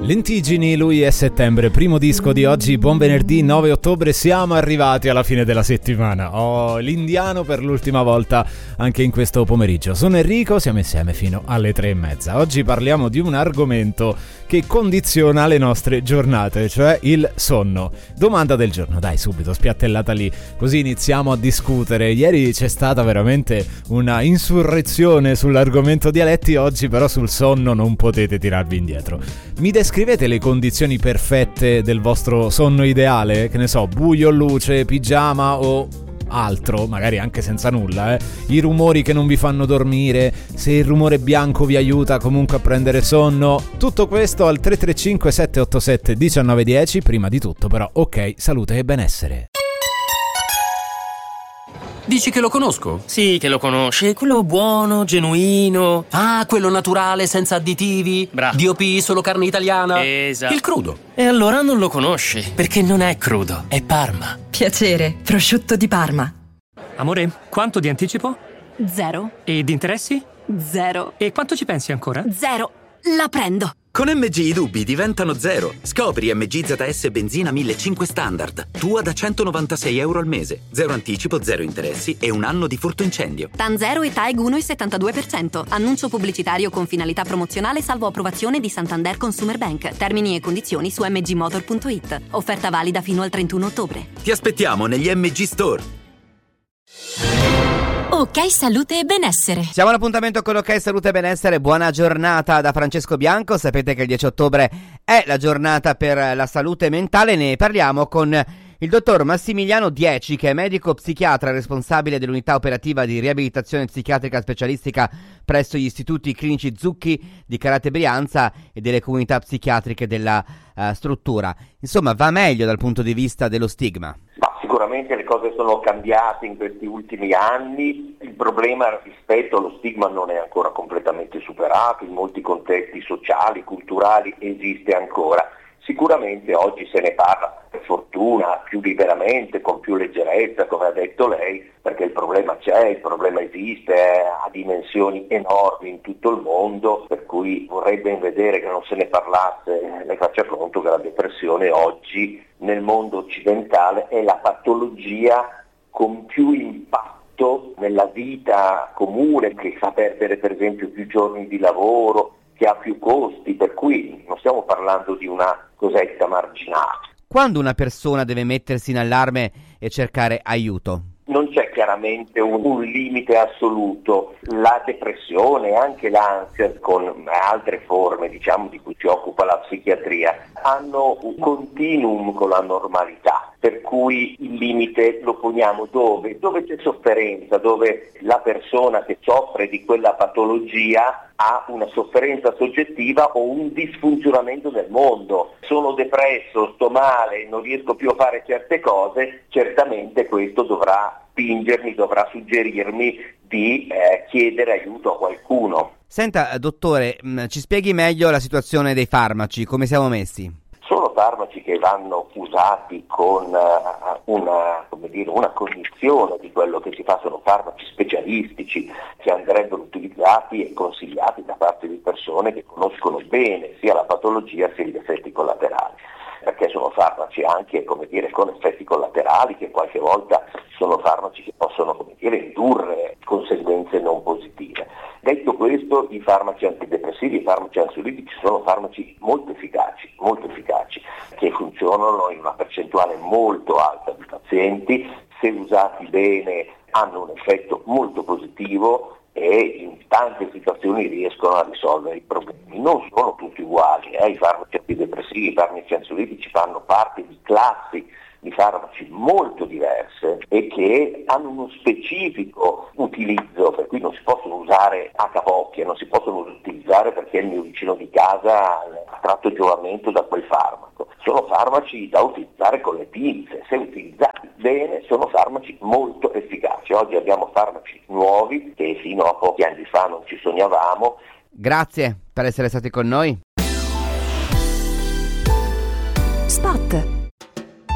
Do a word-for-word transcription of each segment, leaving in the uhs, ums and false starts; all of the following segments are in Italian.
Lentigini, lui è Settembre, primo disco di oggi, buon venerdì nove ottobre, siamo arrivati alla fine della settimana. Oh, l'indiano per l'ultima volta anche in questo pomeriggio. Sono Enrico, siamo insieme fino alle tre e mezza. Oggi parliamo di un argomento che condiziona le nostre giornate, cioè il sonno. Domanda del giorno, dai, subito, spiattellata lì, così iniziamo a discutere. Ieri c'è stata veramente una insurrezione sull'argomento dialetti, oggi però sul sonno non potete tirarvi indietro. Mi descrivete le condizioni perfette del vostro sonno ideale? Che ne so, buio, luce, pigiama o altro, magari anche senza nulla, eh? I rumori che non vi fanno dormire, se il rumore bianco vi aiuta comunque a prendere sonno. Tutto questo al tre tre cinque sette otto sette uno nove uno zero. Prima di tutto però, ok, salute e benessere. Dici che lo conosco? Sì, che lo conosci, quello buono, genuino. Ah, quello naturale, senza additivi. Bravo. D O P, solo carne italiana. Esatto. Il crudo. E allora non lo conosci, perché non è crudo, è Parma. Piacere, prosciutto di Parma. Amore, quanto di anticipo? Zero. E di interessi? Zero. E quanto ci pensi ancora? Zero. La prendo. Con M G i dubbi diventano zero. Scopri M G Z S Benzina millecinquecento Standard. Tua da centonovantasei euro al mese. Zero anticipo, zero interessi e un anno di furto incendio. TAN zero e TAEG uno virgola settantadue per cento. Annuncio pubblicitario con finalità promozionale salvo approvazione di Santander Consumer Bank. Termini e condizioni su m g motor punto i t. Offerta valida fino al trentuno ottobre. Ti aspettiamo negli M G Store. Ok, salute e benessere. Siamo all'appuntamento con Ok, salute e benessere. Buona giornata da Francesco Bianco. Sapete che il dieci ottobre è la giornata per la salute mentale. Ne parliamo con il dottor Massimiliano Dieci, che è medico psichiatra responsabile dell'unità operativa di riabilitazione psichiatrica specialistica presso gli istituti clinici Zucchi di Carate Brianza e delle comunità psichiatriche della uh, struttura. Insomma, va meglio dal punto di vista dello stigma? Ma sicuramente le cose sono cambiate in questi ultimi anni, il problema rispetto allo stigma non è ancora completamente superato, in molti contesti sociali, culturali esiste ancora. Sicuramente oggi se ne parla, per fortuna, più liberamente, con più leggerezza, come ha detto lei, perché il problema c'è, il problema esiste, ha dimensioni enormi in tutto il mondo, per cui vorrei ben vedere che non se ne parlasse. Le faccia conto che la depressione oggi nel mondo occidentale è la patologia con più impatto nella vita comune, che fa perdere per esempio più giorni di lavoro, che ha più costi, per cui non stiamo parlando di una cosetta marginale. Quando una persona deve mettersi in allarme e cercare aiuto? Non c'è chiaramente un, un limite assoluto. La depressione e anche l'ansia, con altre forme diciamo di cui si occupa la psichiatria, hanno un continuum con la normalità, per cui il limite lo poniamo dove? Dove c'è sofferenza, dove la persona che soffre di quella patologia ha una sofferenza soggettiva o un disfunzionamento del mondo. Sono depresso, sto male, non riesco più a fare certe cose, certamente questo dovrà spingermi, dovrà suggerirmi di eh, chiedere aiuto a qualcuno. Senta, dottore, mh, ci spieghi meglio la situazione dei farmaci, come siamo messi? Sono farmaci che vanno usati con uh, una, come dire, una cognizione di quello che si fa, sono farmaci specialistici che andrebbero utilizzati e consigliati da parte di persone che conoscono bene sia la patologia sia gli effetti collaterali, perché sono farmaci anche, come dire, con effetti collaterali che qualche volta sono farmaci che possono, come dire, indurre conseguenze non positive. Detto questo, i farmaci antidepressivi, i farmaci ansiolitici sono farmaci molto efficaci, molto efficaci, che funzionano in una percentuale molto alta di pazienti, se usati bene hanno un effetto molto positivo e in tante situazioni riescono a risolvere i problemi. Non sono tutti uguali, eh? I farmaci antidepressivi, i farmaci ansiolitici fanno parte di classi di farmaci molto diverse e che hanno uno specifico utilizzo, per cui non si possono usare a capocchia, non si possono utilizzare perché il mio vicino di casa ha tratto giovamento da quel farmaco. Sono farmaci da utilizzare con le pinze, se utilizzati bene sono farmaci molto efficaci. Oggi abbiamo farmaci nuovi che fino a pochi anni fa non ci sognavamo. Grazie per essere stati con noi. Spot.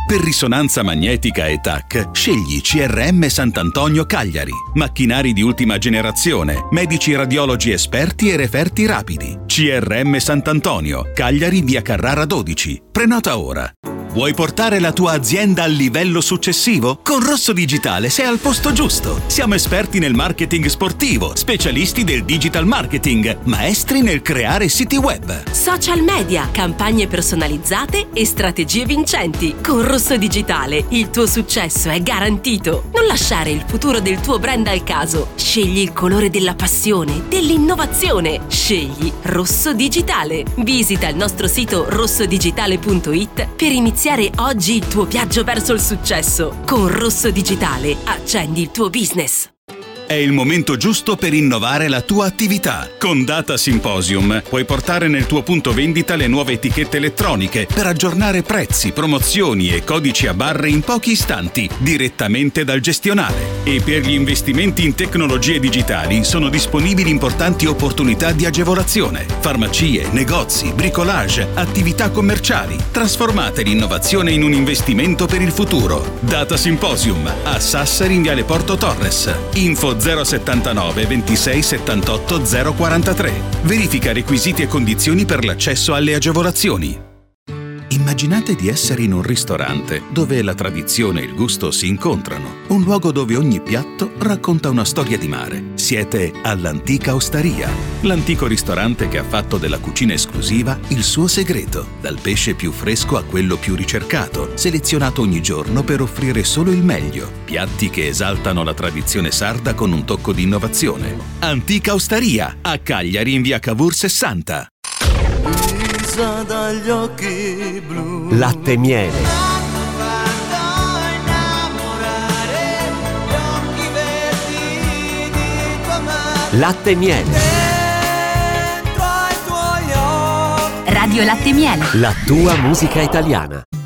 Per risonanza magnetica e T A C, scegli C R M Sant'Antonio Cagliari. Macchinari di ultima generazione, medici radiologi esperti e referti rapidi. C R M Sant'Antonio, Cagliari, via Carrara dodici. Prenota ora. Vuoi portare la tua azienda al livello successivo? Con Rosso Digitale sei al posto giusto. Siamo esperti nel marketing sportivo, specialisti del digital marketing, maestri nel creare siti web, social media, campagne personalizzate e strategie vincenti. Con Rosso Digitale il tuo successo è garantito. Non lasciare il futuro del tuo brand al caso. Scegli il colore della passione, dell'innovazione. Scegli Rosso Digitale. Visita il nostro sito rosso digitale punto it per iniziare oggi il tuo viaggio verso il successo. Con Rosso Digitale accendi il tuo business. È il momento giusto per innovare la tua attività. Con Data Symposium puoi portare nel tuo punto vendita le nuove etichette elettroniche per aggiornare prezzi, promozioni e codici a barre in pochi istanti direttamente dal gestionale. E per gli investimenti in tecnologie digitali sono disponibili importanti opportunità di agevolazione. Farmacie, negozi, bricolage, attività commerciali. Trasformate l'innovazione in un investimento per il futuro. Data Symposium a Sassari in Viale Porto Torres. Info zero settantanove ventisei settantotto zero quarantatré. Verifica requisiti e condizioni per l'accesso alle agevolazioni. Immaginate di essere in un ristorante dove la tradizione e il gusto si incontrano. Un luogo dove ogni piatto racconta una storia di mare. Siete all'Antica Osteria, l'antico ristorante che ha fatto della cucina esclusiva il suo segreto. Dal pesce più fresco a quello più ricercato, selezionato ogni giorno per offrire solo il meglio. Piatti che esaltano la tradizione sarda con un tocco di innovazione. Antica Osteria, a Cagliari in via Cavour sessanta. Dagli occhi blu. Latte miele. Latte miele. Radio Latte Miele. La tua musica italiana.